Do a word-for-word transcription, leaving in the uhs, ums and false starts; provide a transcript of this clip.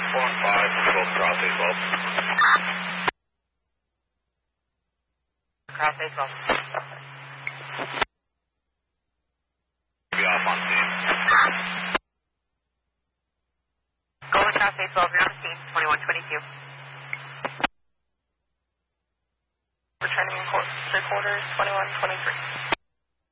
one five, control cross eight twelve. Cross eight twelve. Be off on scene. Go with cross eight twelve.